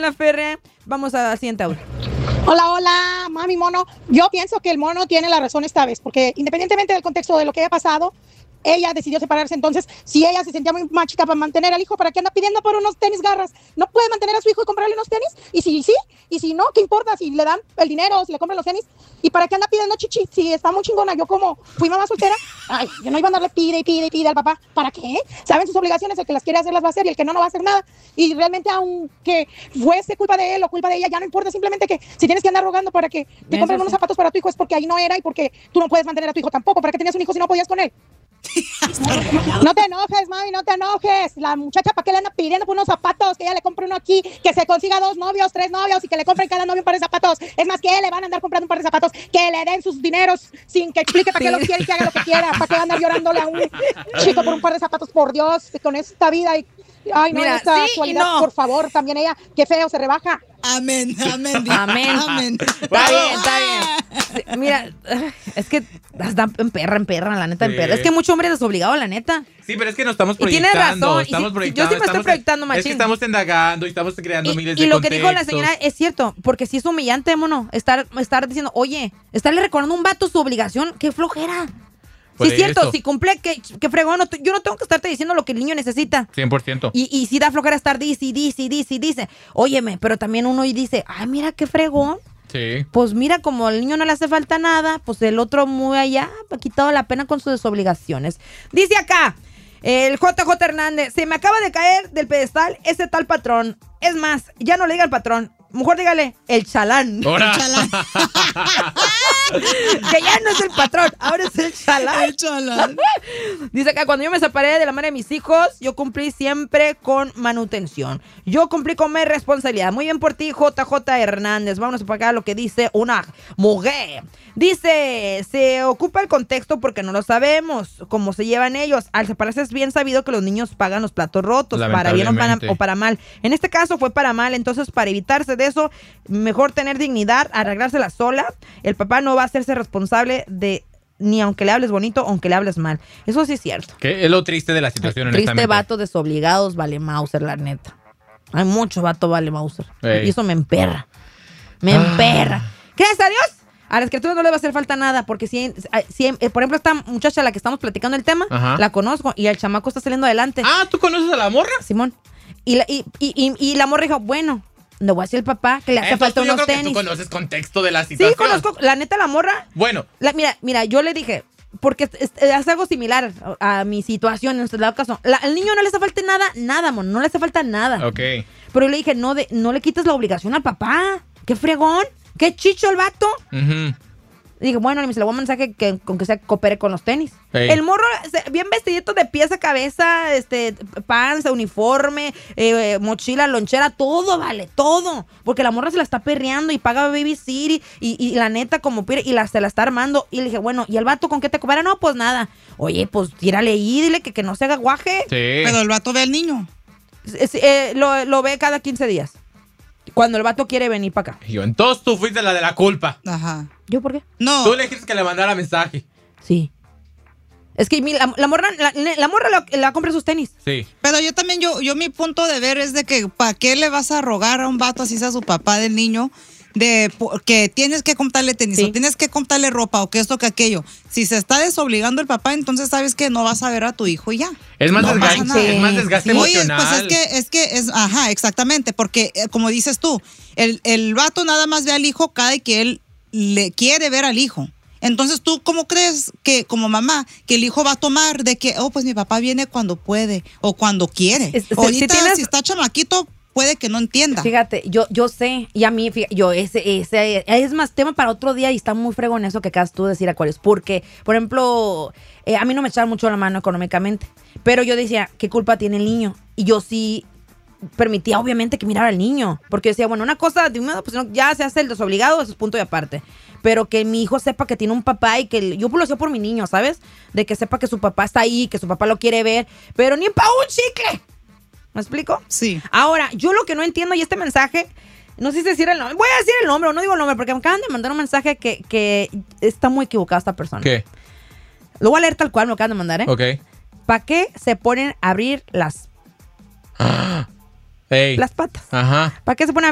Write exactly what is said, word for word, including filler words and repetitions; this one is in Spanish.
La Ferre. Vamos a la siguiente audio. Hola, hola, mami mono. Yo pienso que el mono tiene la razón esta vez, porque independientemente del contexto de lo que haya pasado, ella decidió separarse. Entonces, si ella se sentía muy mágica para mantener al hijo, ¿para qué anda pidiendo por unos tenis garras? ¿No puede mantener a su hijo y comprarle unos tenis? Y si sí, y si no, ¿qué importa? Si le dan el dinero o si le compran los tenis. ¿Y para qué anda pidiendo chichi? Si está muy chingona. Yo como fui mamá soltera, ay, yo no iba a andarle pide y pide y pide al papá. ¿Para qué? Saben sus obligaciones, el que las quiere hacer las va a hacer y el que no, no va a hacer nada. Y realmente, aunque fuese culpa de él o culpa de ella, ya no importa. Simplemente que si tienes que andar rogando para que te compren unos zapatos para tu hijo es porque ahí no era y porque tú no puedes mantener a tu hijo tampoco. ¿Para qué tenías un hijo si no podías con él? No te enojes, mami, no te enojes. La muchacha, ¿para qué le anda pidiendo por unos zapatos? Que ella le compre uno aquí, que se consiga dos novios, tres novios y que le compren cada novio un par de zapatos. Es más, que le van a andar comprando un par de zapatos, que le den sus dineros sin que explique para qué los quiere y que haga lo que quiera. ¿Para qué va a andar llorándole a un chico por un par de zapatos? Por Dios, con esta vida y... Ay, no, Mira, esta sí actualidad, no. por favor, también ella, qué feo, se rebaja. Amén, amén. Amén. Amén. Está bien, está bien. Sí, mira, es que está en perra, en perra, la neta, en Sí. perra. Es que mucho hombre desobligado, la neta. Sí, pero es que nos estamos Y tiene proyectando. razón, y Estamos sí, proyectando. yo siempre estoy estamos- proyectando, machín. Es que estamos indagando y estamos creando Y, miles y de lo que dijo la contextos. señora es cierto, porque si es humillante, mono, estar, estar diciendo, oye, estarle recordando a un vato su obligación, qué flojera. Por Sí, es cierto, eso. si cumple, que, que fregón, no te- yo no tengo que estarte diciendo lo que el niño necesita. cien por ciento. Y, y si da flojera estar dice, y dice, y dice, y dice. Óyeme, pero también uno y dice, ay, mira qué fregón. Sí. Pues mira, como al niño no le hace falta nada, pues el otro muy allá ha quitado la pena con sus desobligaciones. Dice acá, el J J Hernández, se me acaba de caer del pedestal ese tal patrón. Es más, ya no le diga al patrón, mejor dígale el chalán. Ahora. Que ya no es el patrón, ahora es el chalán. El chalán. Dice acá, cuando yo me separé de la madre de mis hijos, yo cumplí siempre con manutención. Yo cumplí con mi responsabilidad. Muy bien por ti, J J Hernández. Vámonos a acá lo que dice una mujer. Dice, se ocupa el contexto porque no lo sabemos, cómo se llevan ellos. Al separarse es bien sabido que los niños pagan los platos rotos, para bien o para, Lamentablemente. o para mal. En este caso fue para mal, entonces para evitarse de eso, mejor tener dignidad, arreglársela sola. El papá no va a hacerse responsable de ni aunque le hables bonito, aunque le hables mal. Eso sí es cierto. Que es lo triste de la situación, Triste honestamente. vato desobligados, vale Mauser, la neta. Hay mucho vato, vale Mauser. Ey. Y eso me emperra. Me Ah. emperra. Gracias a Dios. A las criaturas no les va a hacer falta nada, porque si, si eh, por ejemplo, esta muchacha a la que estamos platicando el tema, Ajá. la conozco y el chamaco está saliendo adelante. Ah, ¿tú conoces a la morra? Simón. Y la, y, y, y, y la morra dijo, bueno, le voy a decir al papá que le hace Entonces, falta yo unos creo que tenis. tú conoces contexto de la situación. Sí, conozco. La neta, la morra. Bueno, La, mira, mira, yo le dije, porque es, es- es algo similar a, a mi situación, en este caso. La- al niño no le hace falta nada, nada, mon, no le hace falta nada. ok. Pero yo le dije, no, de, no le quites la obligación al papá. Qué fregón, qué chicho el vato. Ujú. Y dije, bueno, le le voy a mandar mensaje que con que sea coopere con los tenis. Ey. El morro, se- bien vestidito de pies a cabeza, este, panza, uniforme, eh, mochila, lonchera, todo, vale, todo. Porque la morra se la está perreando y paga Baby City y, y la neta como pide y la, se la está armando. Y le dije, bueno, ¿y el vato con qué te coopera? No, pues nada. Oye, pues tírale ahí, dile que, que no se haga guaje. Sí. Pero el vato ve al niño. Es- eh, lo, lo ve cada quince días. Cuando el vato quiere venir para acá. Y yo, entonces tú fuiste la de la culpa. Ajá. ¿Yo por qué? No. Tú le dijiste que le mandara mensaje. Sí. Es que mi- la, la morra, la, la morra la, la compra sus tenis. Sí. Pero yo también, yo, yo mi punto de ver es de que ¿para qué le vas a rogar a un vato así sea su papá del niño? De po- que tienes que comprarle tenis Sí. o tienes que comprarle ropa o que esto que aquello. Si se está desobligando el papá, entonces sabes que no vas a ver a tu hijo y ya. Es más, No desgaste, pasa nada. es más desgaste Sí. Oye, emocional. pues es que, es que es, ajá, exactamente, porque eh, como dices tú, el, el vato nada más ve al hijo cada que él le quiere ver al hijo. Entonces, ¿tú cómo crees que, como mamá, que el hijo va a tomar de que, oh, pues mi papá viene cuando puede o cuando quiere? Es- si- Ahorita, si tienes- si está chamaquito, puede que no entienda. Fíjate, yo, yo sé, y a mí, fíjate, yo, ese, ese, es más tema para otro día y está muy fregón eso que acabas tú de decir a cuáles. Porque, por ejemplo, eh, a mí no me echaban mucho la mano económicamente, pero yo decía, ¿qué culpa tiene el niño? Y yo sí permitía, obviamente, que mirara al niño. Porque yo decía, bueno, una cosa, de un modo, pues no, ya se hace el desobligado, eso es punto y aparte. Pero que mi hijo sepa que tiene un papá y que el- yo lo hacía por mi niño, ¿sabes? De que sepa que su papá está ahí, que su papá lo quiere ver, pero ni para un chicle. ¿Me explico? Sí. Ahora, yo lo que no entiendo y este mensaje, no sé si decir el nombre, voy a decir el nombre o no digo el nombre porque me acaban de mandar un mensaje que, que está muy equivocada esta persona. ¿Qué? Lo voy a leer tal cual, me lo acaban de mandar, ¿eh? Ok. ¿Para qué se ponen a abrir las, Ey. las patas? Ajá. ¿Para qué se ponen a